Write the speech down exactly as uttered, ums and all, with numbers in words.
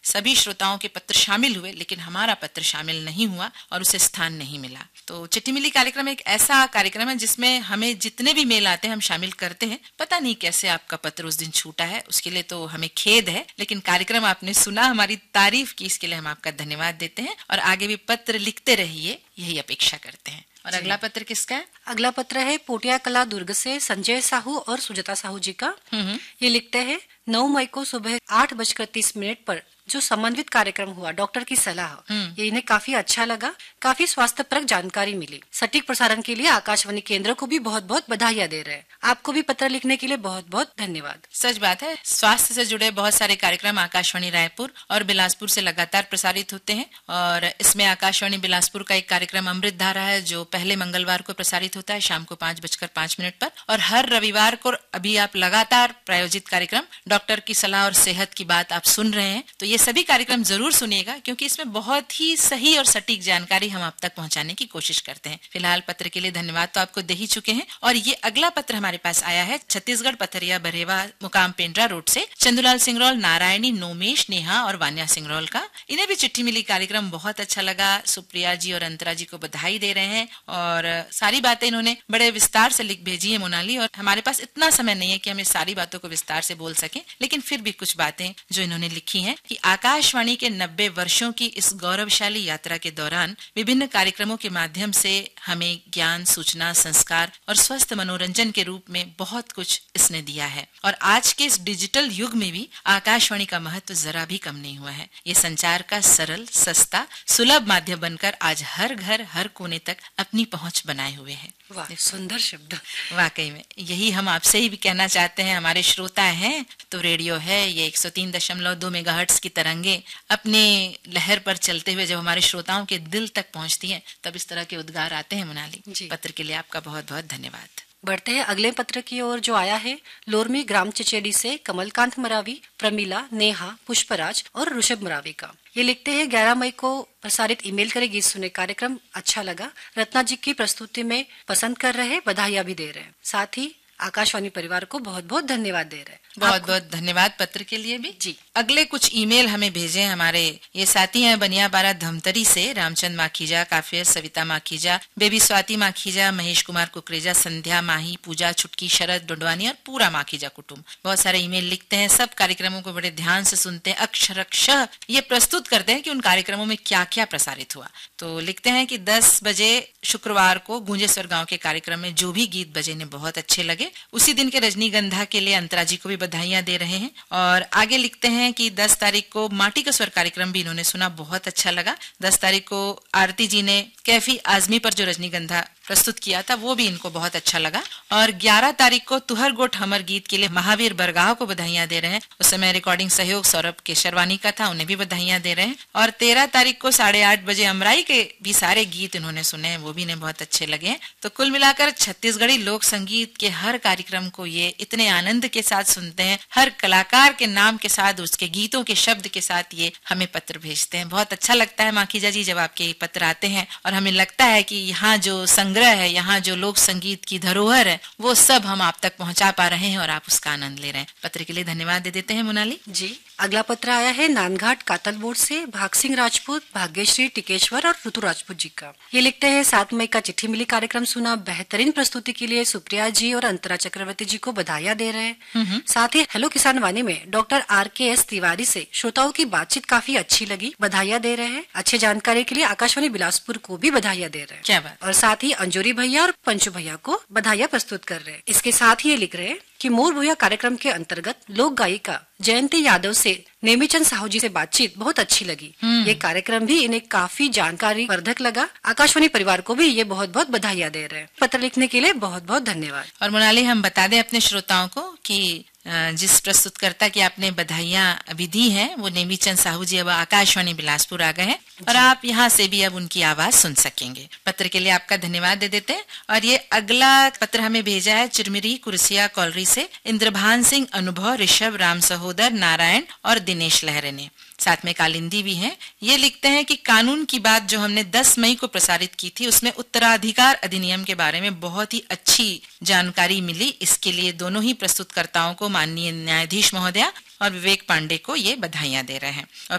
सभी श्रोताओं के पत्र शामिल हुए, लेकिन हमारा पत्र शामिल नहीं हुआ और उसे स्थान नहीं मिला। तो चिट्ठी मिली कार्यक्रम एक ऐसा कार्यक्रम है जिसमें हमें जितने भी मेल आते हैं हम शामिल करते हैं। पता नहीं कैसे आपका पत्र उस दिन छूटा है, उसके लिए तो हमें खेद है, लेकिन कार्यक्रम आपने सुना, हमारी तारीफ की, इसके लिए हम आपका धन्यवाद देते हैं और आगे भी पत्र लिखते रहिए, यही अपेक्षा करते हैं। और अगला पत्र किसका है? अगला पत्र है पोटिया कला दुर्ग से संजय साहू और सुजाता साहू जी का। ये लिखते हैं नौ मई को सुबह आठ बजकर तीस मिनट पर जो समन्वित कार्यक्रम हुआ डॉक्टर की सलाह, ये इन्हें काफी अच्छा लगा, काफी स्वास्थ्यपरक जानकारी मिली। सटीक प्रसारण के लिए आकाशवाणी केंद्र को भी बहुत बहुत बधाइयाँ दे रहे हैं। आपको भी पत्र लिखने के लिए बहुत बहुत धन्यवाद। सच बात है, स्वास्थ्य से जुड़े बहुत सारे कार्यक्रम आकाशवाणी रायपुर और बिलासपुर से लगातार प्रसारित होते हैं और इसमें आकाशवाणी बिलासपुर का एक कार्यक्रम अमृत धारा है जो पहले मंगलवार को प्रसारित होता है शाम को पाँच बजकर पाँच मिनट पर, और हर रविवार को अभी आप लगातार प्रायोजित कार्यक्रम डॉक्टर की सलाह और सेहत की बात आप सुन रहे हैं। तो ये सभी कार्यक्रम जरूर सुनिएगा क्योंकि इसमें बहुत ही सही और सटीक जानकारी हम आप तक पहुंचाने की कोशिश करते हैं। फिलहाल पत्र के लिए धन्यवाद तो आपको दे ही चुके हैं और ये अगला पत्र हमारे पास आया है छत्तीसगढ़ पथरिया बरेवा मुकाम पेंड्रा रोड से चंदूलाल सिंगरौल, नारायणी, नोमेश, नेहा और वान्या सिंगरौल का। इन्हें भी चिट्ठी मिली कार्यक्रम बहुत अच्छा लगा। सुप्रिया जी और अंतरा जी को बधाई दे रहे हैं और सारी बातें इन्होंने बड़े विस्तार से लिख भेजी है मोनाली, और हमारे पास इतना समय नहीं है कि हम इस सारी बातों को विस्तार से बोल सकें, लेकिन फिर भी कुछ बातें जो इन्होंने लिखी हैं कि आकाशवाणी के नब्बे वर्षों की इस गौरवशाली यात्रा के दौरान विभिन्न कार्यक्रमों के माध्यम से हमें ज्ञान, सूचना, संस्कार और स्वस्थ मनोरंजन के रूप में बहुत कुछ इसने दिया है और आज के इस डिजिटल युग में भी आकाशवाणी का महत्व जरा भी कम नहीं हुआ है। ये संचार का सरल, सस्ता, सुलभ माध्यम बनकर आज हर घर, हर कोने तक अपनी पहुंच बनाए हुए है। वाह, सुंदर शब्द। वाकई में यही हम आपसे ही भी कहना चाहते हैं। हमारे श्रोता हैं तो रेडियो है, ये एक सौ तीन दशमलव दो मेगाहर्ट्ज की तरंगे अपने लहर पर चलते हुए जब हमारे श्रोताओं के दिल तक पहुंचती हैं तब इस तरह के उद्गार आते हैं। मोनाली, पत्र के लिए आपका बहुत बहुत धन्यवाद। बढ़ते हैं अगले पत्र की ओर जो आया है लोरमी ग्राम चचेड़ी से कमलकांत मरावी, प्रमिला, नेहा, पुष्पराज और ऋषभ मरावी का। ये लिखते हैं ग्यारह मई को प्रसारित ईमेल करे गीत सुने कार्यक्रम अच्छा लगा। रत्ना जी की प्रस्तुति में पसंद कर रहे, बधाइयां भी दे रहे हैं। साथ ही आकाशवाणी परिवार को बहुत बहुत धन्यवाद दे रहे हैं। बहुत बहुत धन्यवाद पत्र के लिए भी जी। अगले कुछ ईमेल हमें भेजे हमारे ये साथी हैं बनियाबारा धमतरी से रामचंद माखीजा, काफिर, सविता माखीजा, बेबी स्वाति माखीजा, महेश कुमार कुकरेजा, संध्या माही, पूजा छुटकी, शरद डोडवानी और पूरा माखीजा कुटुंब। बहुत सारे ईमेल लिखते हैं, सब कार्यक्रमों को बड़े ध्यान से सुनते हैं, अक्षरशः ये प्रस्तुत करते हैं कि उन कार्यक्रमों में क्या क्या प्रसारित हुआ। तो लिखते हैं कि दस बजे शुक्रवार को गूंजेश्वर गाँव के कार्यक्रम में जो भी गीत बजे ने बहुत अच्छे लगे। उसी दिन के रजनीगंधा के लिए अंतरा जी को भी बधाइयां दे रहे हैं। और आगे लिखते हैं कि दस तारीख को माटी का स्वर कार्यक्रम भी इन्होंने सुना, बहुत अच्छा लगा। दस तारीख को आरती जी ने कैफी आजमी पर जो रजनीगंधा प्रस्तुत किया था वो भी इनको बहुत अच्छा लगा। और ग्यारह तारीख को तुहर गोठ हमर गीत के लिए महावीर बरगाह को बधाइयां दे रहे हैं। उस समय रिकॉर्डिंग सहयोग सौरभ केशरवानी का था, उन्हें भी बधाइयां दे रहे हैं। और तेरह तारीख को साढ़े आठ बजे अमराई के भी सारे गीत इन्होंने सुने हैं, वो भी इन्हें बहुत अच्छे लगे हैं। तो कुल मिलाकर छत्तीसगढ़ी लोक संगीत के हर कार्यक्रम को ये इतने आनंद के साथ सुनते हैं, हर कलाकार के नाम के साथ, उसके गीतों के शब्द के साथ ये हमें पत्र भेजते हैं। बहुत अच्छा लगता है माखीजा जी जब आपके पत्र आते हैं और हमें लगता है कि यहाँ जो संग्रह है, यहाँ जो लोक संगीत की धरोहर है, वो सब हम आप तक पहुँचा पा रहे हैं और आप उसका आनंद ले रहे हैं। पत्र के लिए धन्यवाद दे देते हैं मोनाली जी। अगला पत्र आया है नानघाट कातलबोर्ड से भाग सिंह राजपूत, भाग्यश्री टिकेश्वर और ऋतु राजपूत जी का। ये लिखते हैं सात मई का चिट्ठी मिली कार्यक्रम सुना, बेहतरीन प्रस्तुति के लिए सुप्रिया जी और अंतरा चक्रवर्ती जी को बधाइयां दे रहे हैं। साथ ही हेलो किसान वाणी में डॉक्टर आर के एस तिवारी से श्रोताओं की बातचीत काफी अच्छी लगी, बधाइयां दे रहे हैं। अच्छे जानकारी के लिए आकाशवाणी बिलासपुर को भी बधाइयां दे रहे हैं। क्या बात। और साथ ही अंजूरी भैया और पंचू भैया को बधाइयां प्रस्तुत कर रहे हैं। इसके साथ ही ये लिख रहे हैं कि मोर भूया कार्यक्रम के अंतर्गत लोक गायिका जयंती यादव से नेमीचंद साहू जी से बातचीत बहुत अच्छी लगी। ये कार्यक्रम भी इन्हें काफी जानकारी वर्धक लगा। आकाशवाणी परिवार को भी ये बहुत बहुत बधाइयां दे रहे हैं। पत्र लिखने के लिए बहुत बहुत धन्यवाद। और मोनाली, हम बता दें अपने श्रोताओं को कि जिस प्रस्तुतकर्ता की आपने बधाइयां अभी दी हैं वो नेमीचंद साहू जी अब आकाशवाणी बिलासपुर आ गए हैं और आप यहाँ से भी अब उनकी आवाज सुन सकेंगे। पत्र के लिए आपका धन्यवाद दे देते हैं। और ये अगला पत्र हमें भेजा है चिरमिरी कुरसिया कॉलरी से इंद्रभान सिंह, अनुभव, ऋषभ, राम सहोदर, नारायण और दिनेश लहरे ने। साथ में कालिंदी भी हैं। ये लिखते हैं कि कानून की बात जो हमने दस मई को प्रसारित की थी उसमें उत्तराधिकार अधिनियम के बारे में बहुत ही अच्छी जानकारी मिली। इसके लिए दोनों ही प्रस्तुतकर्ताओं को, माननीय न्यायाधीश महोदया और विवेक पांडे को ये बधाइयां दे रहे हैं। और